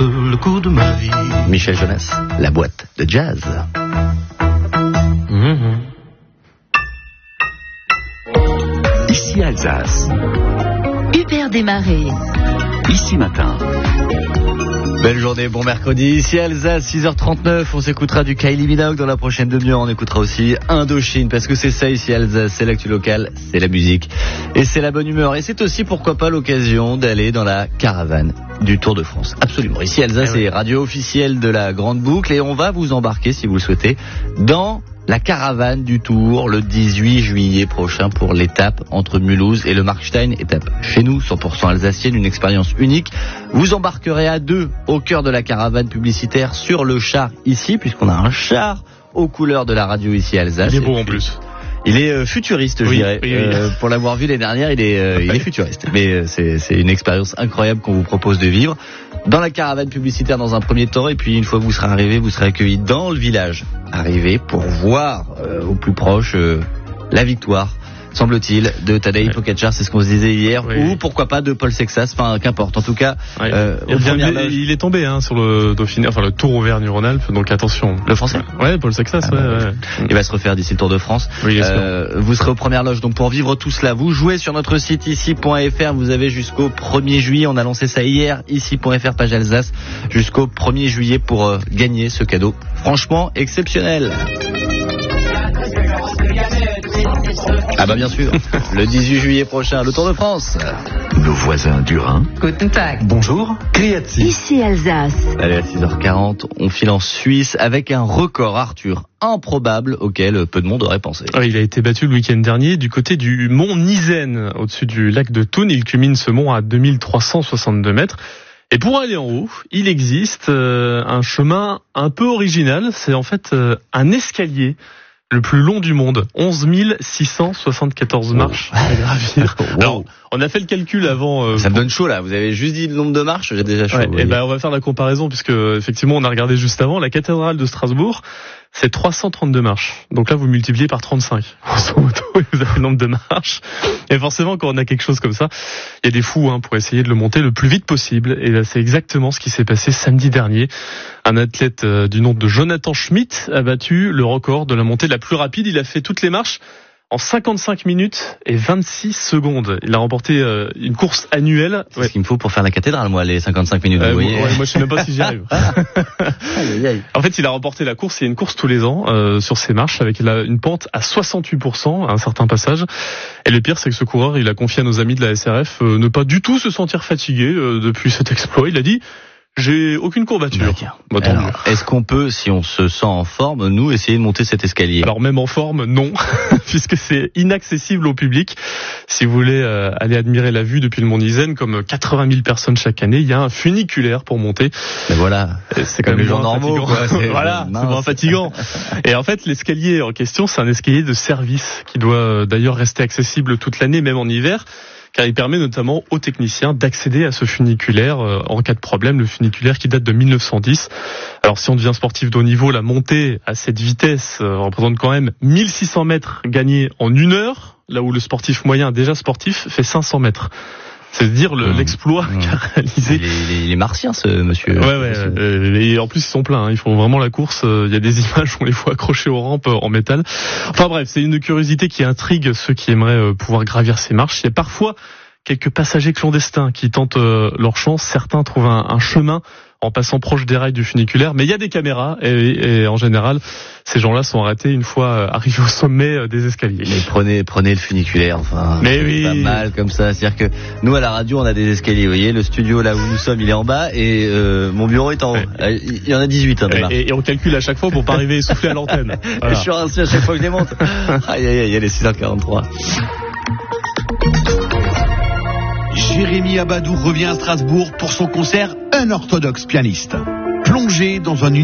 peu le coup de ma vie. Michel Jonas, la boîte de jazz. Ici Alsace. Hubert Desmarais. Ici Matin. Belle journée, bon mercredi, ici Alsace, 6h39, on s'écoutera du Kylie Minogue dans la prochaine demi-heure, on écoutera aussi Indochine, parce que c'est ça ici Alsace, c'est l'actu locale, c'est la musique, et c'est la bonne humeur, et c'est aussi pourquoi pas l'occasion d'aller dans la caravane du Tour de France, absolument. Ici Alsace est radio officielle de la Grande Boucle, et on va vous embarquer, si vous le souhaitez, dans la caravane du Tour le 18 juillet prochain pour l'étape entre Mulhouse et le Markstein, étape chez nous, 100% alsacienne, une expérience unique. Vous embarquerez à deux au cœur de la caravane publicitaire sur le char ici, puisqu'on a un char aux couleurs de la radio ici Alsace. Il est beau en plus. Il est futuriste, je dirais. Oui. Pour l'avoir vu l'année dernière, il est futuriste. Mais c'est une expérience incroyable qu'on vous propose de vivre dans la caravane publicitaire dans un premier temps. Et puis une fois que vous serez arrivé, vous serez accueilli dans le village. Arrivé pour voir au plus proche la victoire, semble-t-il, de Tadej Pogačar, c'est ce qu'on se disait hier, ou pourquoi pas de Paul Sexas, enfin qu'importe. En tout cas, il est tombé sur le Dauphiné, enfin le Tour Auvergne-Rhône-Alpes, donc attention. Le français. Ouais, Paul Sexas. Il va se refaire d'ici le Tour de France. Oui, vous serez aux premières loges. Donc pour vivre tout cela, vous jouez sur notre site ici.fr. Vous avez jusqu'au 1er juillet. On a lancé ça hier. Ici.fr page Alsace jusqu'au 1er juillet pour gagner ce cadeau. Franchement exceptionnel. Ah bah bien sûr, le 18 juillet prochain, le Tour de France. Nos voisins du Rhin. Guten Tag. Bonjour, Criati. Ici Alsace. Allez, à 6h40, on file en Suisse avec un record, Arthur, improbable auquel peu de monde aurait pensé. Il a été battu le week-end dernier du côté du mont Nisen, au-dessus du lac de Thun. Il culmine ce mont à 2362 mètres. Et pour aller en haut, il existe un chemin un peu original. C'est en fait un escalier le plus long du monde, 11 674 marches à gravir. Alors, on a fait le calcul avant. Ça me donne chaud là, vous avez juste dit le nombre de marches, j'ai déjà chaud. Et on va faire la comparaison puisque effectivement on a regardé juste avant, la cathédrale de Strasbourg, c'est 332 marches. Donc là vous multipliez par 35. Vous avez le nombre de marches. Et forcément quand on a quelque chose comme ça, il y a des fous pour essayer de le monter le plus vite possible. Et là, c'est exactement ce qui s'est passé samedi dernier. Un athlète du nom de Jonathan Schmidt a battu le record de la montée la plus rapide. Il a fait toutes les marches en 55 minutes et 26 secondes. Il a remporté une course annuelle. C'est ce qu'il me faut pour faire la cathédrale, moi, les 55 minutes. Vous voyez. Moi, je sais même pas si j'y arrive. En fait, il a remporté la course. Il y a une course tous les ans sur ces marches avec une pente à 68% à un certain passage. Et le pire, c'est que ce coureur, il a confié à nos amis de la SRF ne pas du tout se sentir fatigué depuis cet exploit. Il a dit: j'ai aucune courbature. Alors, est-ce qu'on peut, si on se sent en forme, nous, essayer de monter cet escalier? Alors même en forme, non, puisque c'est inaccessible au public. Si vous voulez aller admirer la vue depuis le Mont Nisen, comme 80 000 personnes chaque année, il y a un funiculaire pour monter. Mais voilà, c'est comme les gens normaux. Voilà, c'est moins fatigant. Et en fait, l'escalier en question, c'est un escalier de service qui doit d'ailleurs rester accessible toute l'année, même en hiver, car il permet notamment aux techniciens d'accéder à ce funiculaire en cas de problème, le funiculaire qui date de 1910. Alors si on devient sportif de haut niveau, la montée à cette vitesse représente quand même 1600 mètres gagnés en 1 heure, là où le sportif moyen déjà sportif fait 500 mètres. C'est dire l'exploit qu'a réalisé. Il est martien, ce monsieur. Et en plus ils sont pleins. Ils font vraiment la course. Il y a des images où on les voit accrochés aux rampes en métal. Enfin bref, c'est une curiosité qui intrigue ceux qui aimeraient pouvoir gravir ces marches. Il y a parfois quelques passagers clandestins qui tentent leur chance. Certains trouvent un chemin en passant proche des rails du funiculaire, mais il y a des caméras et en général, ces gens-là sont arrêtés une fois arrivés au sommet des escaliers. Mais prenez le funiculaire, enfin. Mais oui. Pas mal comme ça, c'est-à-dire que nous à la radio, on a des escaliers, vous voyez, le studio là où nous sommes, il est en bas et mon bureau est en haut. Il y en a 18 et on calcule à chaque fois pour pas arriver essoufflé à l'antenne. Voilà. Je suis rincé à chaque fois que je les monte. Aïe, il y a les 6h43. Jérémy Abadou revient à Strasbourg pour son concert Un orthodoxe pianiste. Plongé dans un